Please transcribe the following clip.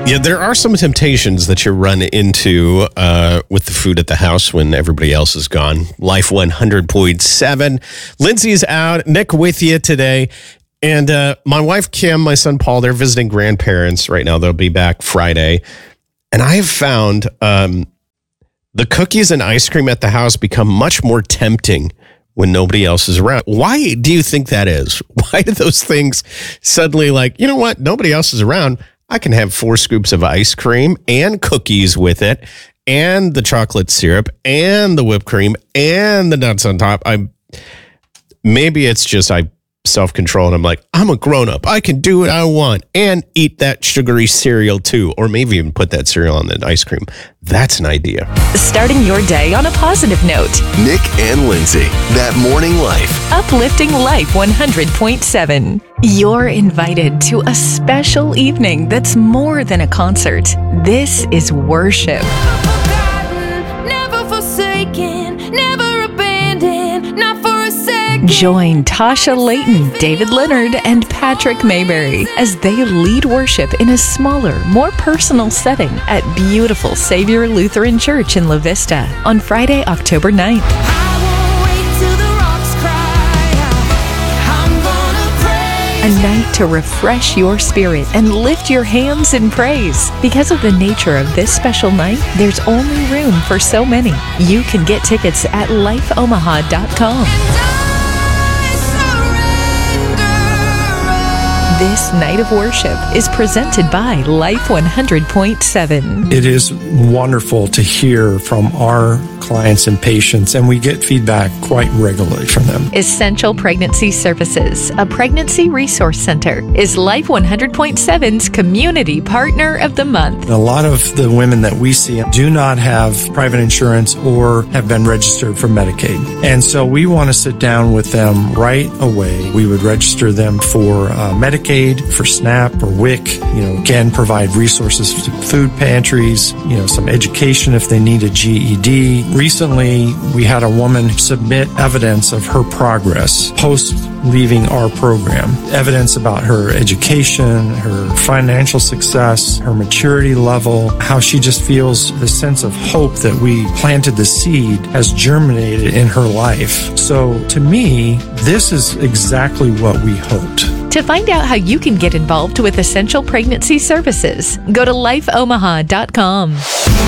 Yeah, there are some temptations that you run into with the food at the house when everybody else is gone. Life 100.7. Lindsay's out. Nick with you today. And my wife, Kim, my son, Paul, they're visiting grandparents right now. They'll be back Friday. And I have found the cookies and ice cream at the house become much more tempting when nobody else is around. Why do you think that is? Why do those things suddenly you know what? Nobody else is around. I can have 4 scoops of ice cream and cookies with it and the chocolate syrup and the whipped cream and the nuts on top. Maybe it's just self-control and I'm like, I'm a grown-up. I can do what I want and eat that sugary cereal too. Or maybe even put that cereal on the ice cream. That's an idea. Starting your day on a positive note. Nick and Lindsay, That Morning Life. Uplifting Life 100.7. You're invited to a special evening that's more than a concert. This is worship. Never forsaken, never abandoned, not for a second. Join Tasha Layton, David Leonard, and Patrick Mayberry as they lead worship in a smaller, more personal setting at beautiful Savior Lutheran Church in La Vista on Friday, October 9th. I won't wait till the rocks cry out. I'm gonna pray. A night to refresh your spirit and lift your hands in praise. Because of the nature of this special night, there's only room for so many. You can get tickets at lifeomaha.com. This night of worship is presented by Life 100.7. It is wonderful to hear from our clients and patients, and we get feedback quite regularly from them. Essential Pregnancy Services, a pregnancy resource center, is Life 100.7's Community Partner of the Month. A lot of the women that we see do not have private insurance or have been registered for Medicaid. And so we want to sit down with them right away. We would register them for Medicaid, for SNAP or WIC, again, provide resources to food pantries, some education if they need a GED. Recently, we had a woman submit evidence of her progress post leaving our program, evidence about her education, her financial success, her maturity level, how she just feels the sense of hope that we planted the seed has germinated in her life. So to me, this is exactly what we hoped. To find out how you can get involved with Essential Pregnancy Services, go to lifeomaha.com.